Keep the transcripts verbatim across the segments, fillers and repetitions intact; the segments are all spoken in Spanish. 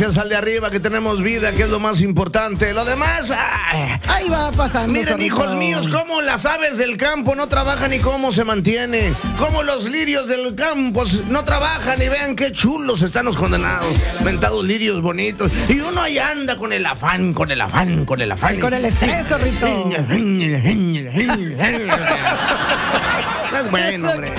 Gracias al de arriba que tenemos vida, que es lo más importante. Lo demás, ay, ahí va pasando. miren, zorrito. hijos míos, cómo las aves del campo no trabajan y cómo se mantienen. Cómo los lirios del campo no trabajan y vean qué chulos están los condenados. Mentados lirios bonitos. Y uno ahí anda con el afán, con el afán, con el afán. Y con el estrés, zorrito. Es bueno, hombre.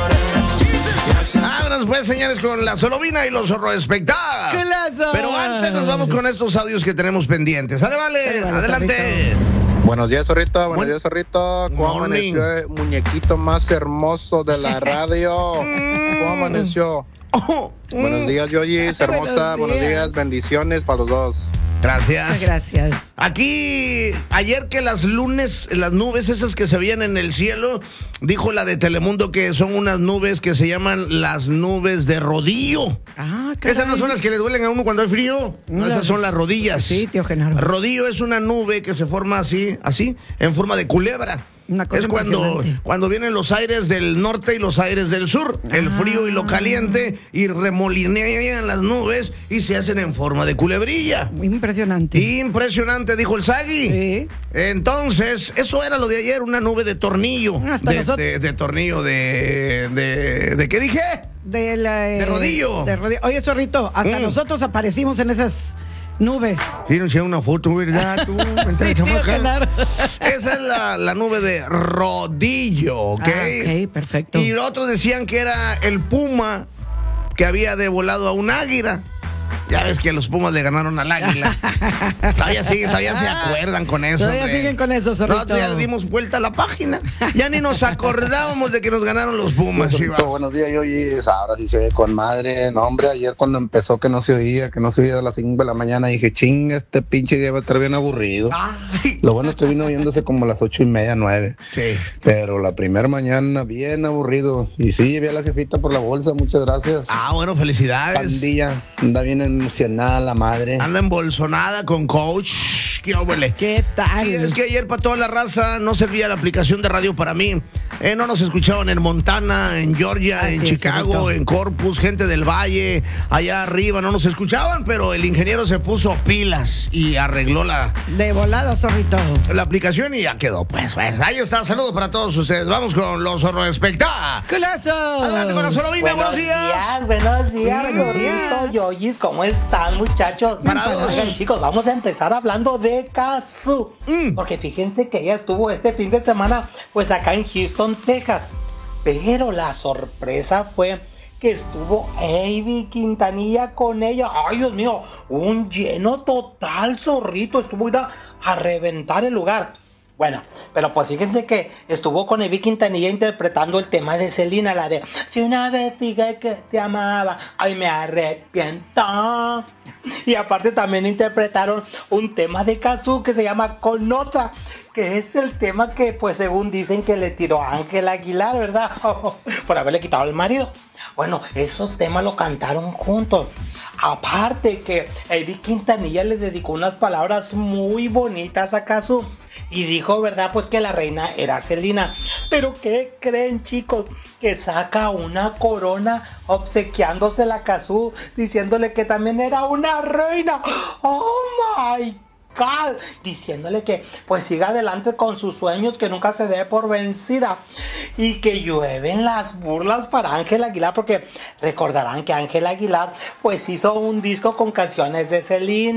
Vámonos pues, señores, con la Solovina y los Zorro Espectáculos. Pero antes nos vamos con estos audios que tenemos pendientes. ¡Sale, vale! Sí, vale, ¡Adelante! zorrito. Buenos días, zorrito. Buenos Buen- días, zorrito. ¿Cómo Morning. amaneció el muñequito más hermoso de la radio? ¿Cómo amaneció? Oh, Buenos mm, días, Yoyis, hermosa. Buenos Buenos días. días, bendiciones para los dos. Gracias. Muchas gracias. Aquí, ayer que las lunes, las nubes esas que se veían en el cielo, dijo la de Telemundo que son unas nubes que se llaman las nubes de rodillo. Ah, caray. Esas no son las que le duelen a uno cuando hay frío. No, Las- esas son las rodillas. Sí, tío Genaro. Rodillo es una nube que se forma así, así, en forma de culebra. Una cosa Es cuando, impresionante. cuando vienen los aires del norte y los aires del sur, el Ah. frío y lo caliente, y remolinean las nubes y se hacen en forma de culebrilla. Impresionante. Impresionante, dijo el Sagui. Sí. Entonces, eso era lo de ayer, una nube de tornillo. Hasta de, nosotros- de, de tornillo, de, de... ¿De qué dije? De, la, eh, De rodillo. de rodillo. Oye, zorrito, hasta Mm. nosotros aparecimos en esas nubes. Quiero enseñar una foto, ¿verdad? Tú, vente, Sí, tío chamaca. Genaro. Esa es la, la nube de rodillo, ¿ok? Ah, ok, perfecto. Y otros decían que era el puma que había devolado a un águila. Ya ves que los Pumas le ganaron al águila. Todavía siguen, todavía se acuerdan con eso. Todavía hombre. siguen con eso, zorrito. Nosotros ya le dimos vuelta a la página. Ya ni nos acordábamos de que nos ganaron los Pumas. sí, va. Zorrito, buenos días, Yoyis. Ahora sí se ve con madre. No, hombre, ayer cuando empezó que no se oía, que no se oía a las cinco de la mañana, dije, chinga, este pinche día va a estar bien aburrido. Ay. Lo bueno es que vino viéndose como a las ocho y media, nueve. Sí. Pero la primera mañana, bien aburrido. Y sí, llevé a la jefita por la bolsa, muchas gracias. Ah, bueno, felicidades. Pandilla, anda bien emocionada la madre. Anda embolsonada con coach. ¿Qué óvole? ¿Qué tal? Sí, es que ayer para toda la raza no servía la aplicación de radio para mí. Eh, no nos escuchaban en Montana, en Georgia, Así en es, Chicago, Zorrito. en Corpus, gente del Valle, allá arriba no nos escuchaban, pero el ingeniero se puso pilas y arregló la, De volada, zorrito. la aplicación y ya quedó. Pues, pues ahí está. Saludos para todos ustedes. Vamos con los Zorro Espectáculos. ¡Culazo! Adelante con la Solovina, buenos días. buenos días, Buenos días. Zorrito, Yoyis, ¿cómo están, muchachos? Parados. Oigan, chicos, vamos a empezar hablando de Cazzu. Mm. Porque fíjense que ella estuvo este fin de semana, pues acá en Houston, Texas. Pero la sorpresa fue que estuvo Ivy Quintanilla con ella. Ay, Dios mío, un lleno total, Zorrito. Estuvo ida a reventar el lugar. Bueno, pero pues fíjense que estuvo con Ivy Quintanilla interpretando el tema de Selena, la de Si una vez dije que te amaba, ay me arrepiento. Y aparte también interpretaron un tema de Cazzu que se llama Con Otra, que es el tema que pues según dicen que le tiró a Ángel Aguilar, ¿verdad? Por haberle quitado al marido. Bueno, esos temas lo cantaron juntos. Aparte que Ivy Quintanilla le dedicó unas palabras muy bonitas a Cazzu. Y dijo, ¿verdad? Pues que la reina era Selena. Pero ¿qué creen, chicos? Que saca una corona obsequiándosela a Cazzu, diciéndole que también era una reina. ¡Oh, my God! Diciéndole que pues siga adelante con sus sueños, que nunca se dé por vencida. Y que llueven las burlas para Ángel Aguilar, porque recordarán que Ángel Aguilar pues hizo un disco con canciones de Selena.